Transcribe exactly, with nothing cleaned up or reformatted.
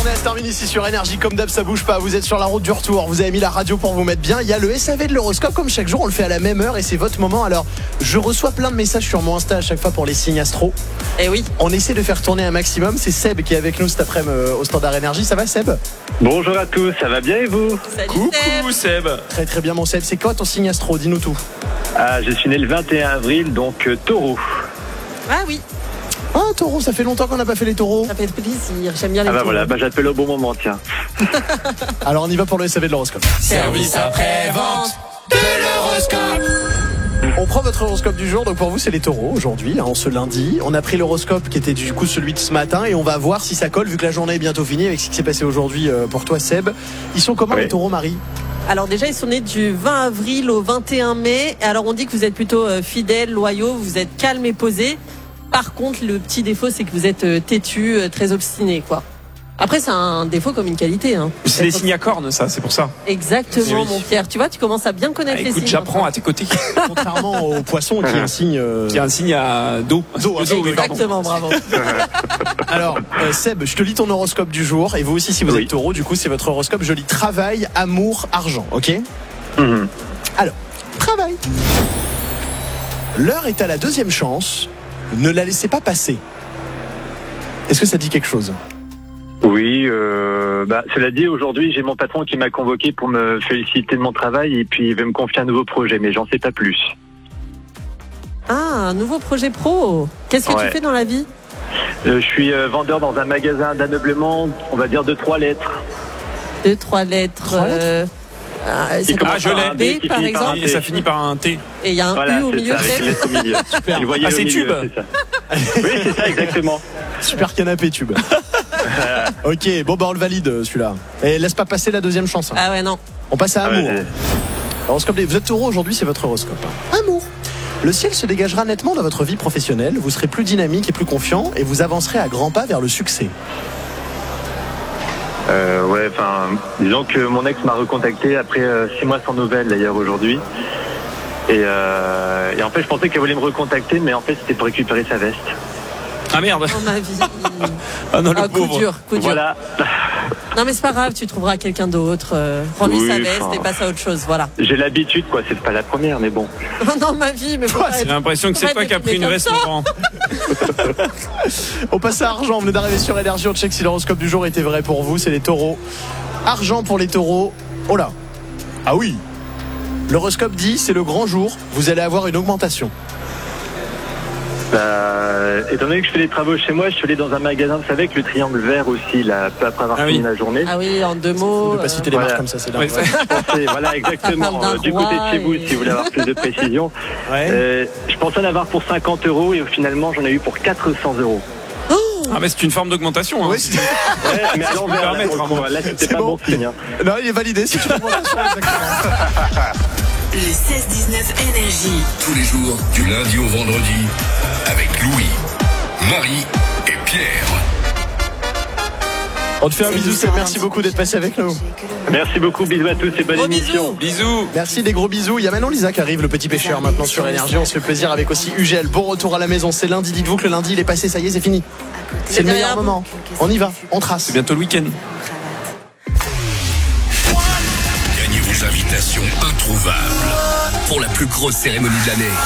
journée à se terminer ici sur Énergie. Comme d'hab, ça bouge pas. Vous êtes sur la route du retour. Vous avez mis la radio pour vous mettre bien. Il y a le S A V de l'horoscope. Comme chaque jour, on le fait à la même heure et c'est votre moment. Alors, je reçois plein de messages sur mon Insta à chaque fois pour les signes astro. Eh oui. On essaie de faire tourner un maximum. C'est Seb qui est avec nous cet après-midi euh, au Standard Énergie. Ça va, Seb? Bonjour à tous, ça va bien et vous? Salut Coucou Seb. Seb. Très très bien, mon Seb. C'est quoi ton signe astro? Dis-nous tout. Ah, je suis né le vingt et un avril, donc euh, taureau. Ah oui, Ah, taureau, ça fait longtemps qu'on n'a pas fait les taureaux. ça fait plaisir. J'aime bien les Ah bah taureaux. voilà, bah j'appelle au bon moment, tiens. Alors, on y va pour le S A V de l'horoscope. Service après-vente de l'horoscope. On prend votre horoscope du jour. Donc, pour vous, c'est les taureaux aujourd'hui, hein, ce lundi. On a pris l'horoscope qui était du coup celui de ce matin et on va voir si ça colle vu que la journée est bientôt finie avec ce qui s'est passé aujourd'hui euh, pour toi, Seb. Ils sont comment Oui. les taureaux, Marie? Alors déjà, ils sont nés du vingt avril au vingt et un mai. Alors on dit que vous êtes plutôt euh, fidèles, loyaux, vous êtes calmes et posés. Par contre, le petit défaut, c'est que vous êtes euh, têtus, euh, très obstinés, quoi. Après, c'est un défaut comme une qualité. Hein. C'est les signes à cornes, ça, c'est pour ça. Exactement, Eh oui. mon Pierre. Tu vois, tu commences à bien connaître Ah, les écoute, signes. j'apprends à tes côtés. Contrairement au poisson qui est un signe. euh, Il y a un signe à dos. Dos, Le dos, oui, pardon. Exactement, bravo. Alors, euh, Seb, je te lis ton horoscope du jour et vous aussi, si vous Oui. êtes taureau, du coup, c'est votre horoscope. Je lis travail, amour, argent, ok? Mhm. Alors, travail. L'heure est à la deuxième chance. Ne la laissez pas passer. Est-ce que ça dit quelque chose? Oui, euh, bah cela dit, aujourd'hui j'ai mon patron qui m'a convoqué pour me féliciter de mon travail et puis il veut me confier un nouveau projet, mais j'en sais pas plus. Ah, un nouveau projet pro. Qu'est-ce que Ouais. tu fais dans la vie? Euh, je suis euh, vendeur dans un magasin d'ameublement, on va dire de trois lettres. Deux, trois lettres. Trois lettres euh, ah, ça Qui commence Ah, je par l'ai. un l'ai. B, Qui par finit par un exemple. Et ça finit par un T. Et il y a un Voilà, U au c'est milieu, ça, avec une peut-être. lettre au milieu. Super. Et voyez Ah, le c'est milieu, tube. c'est ça. Oui, c'est ça, exactement. Super canapé tube. Ok, bon bah on le valide celui-là. Et laisse pas passer la deuxième chance. hein. Ah ouais, non. On passe à Ah amour. ouais, Horoscope des- Vous êtes taureau aujourd'hui, c'est votre horoscope. hein. Amour. Le ciel se dégagera nettement dans votre vie professionnelle. Vous serez plus dynamique et plus confiant et vous avancerez à grands pas vers le succès. Euh, ouais, enfin, disons que mon ex m'a recontacté après euh, six mois sans nouvelles d'ailleurs aujourd'hui. Et, euh, et en fait, je pensais qu'elle voulait me recontacter, mais en fait, c'était pour récupérer sa veste. Ah merde. Dans ma vie. Ah non, le Ah, coup pauvre. dur, coup dur. Voilà. Non, mais c'est pas grave, tu trouveras quelqu'un d'autre. Euh, Rends-lui Oui, sa veste enfin. et passe à autre chose, voilà. J'ai l'habitude, quoi. C'est pas la première, mais bon. Dans ma vie, mais faut pas J'ai être- l'impression que c'est faut toi pas qui as être pris une comme veste, ça. mon grand. On passe à argent. Vous venez d'arriver sur Énergie. On check si l'horoscope du jour était vrai pour vous. C'est les taureaux. Argent pour les taureaux. Oh là. Ah oui. L'horoscope dit c'est le grand jour. Vous allez avoir une augmentation. Euh, étant donné que je fais des travaux chez moi, je suis allé dans un magasin, vous savez, avec le triangle vert aussi, là, peu après avoir Ah fini oui. la journée. Ah oui, en deux Faut mots. ne pas euh, citer les voilà. marques comme ça, c'est dingue. Ouais, Ouais. Je pensais, voilà, exactement. D'un euh, du côté de roi chez vous, et- si vous voulez avoir plus de précision. Ouais. Euh, je pensais en avoir pour cinquante euros et finalement, j'en ai eu pour quatre cents euros. Ah, mais c'est une forme d'augmentation. Hein. Oui, c'est- Ouais, mais à peux l'envers, là, permettre, pour le coup, hein. là, c'était C'est pas bon. bon signe. hein. Non, il est validé. Si tu veux l'augmentation, exactement. Le seize dix-neuf Énergie. Tous les jours, du lundi au vendredi, avec Louis, Marie et Pierre. On te fait un bisou, Seb. Merci beaucoup d'être passé avec nous. Merci beaucoup, bisous à tous et bonne Gros émission. Bisous. Merci, des gros bisous. Il y a Manon Lisa qui arrive, le petit pêcheur, maintenant sur Énergie. On se fait plaisir avec aussi Ugel. Bon retour à la maison. C'est lundi. Dites-vous que le lundi, il est passé. Ça y est, c'est fini. C'est le derrière meilleur vous. moment. On y va. On trace. C'est bientôt le week-end. Gagnez vos invitations introuvables pour la plus grosse cérémonie de l'année.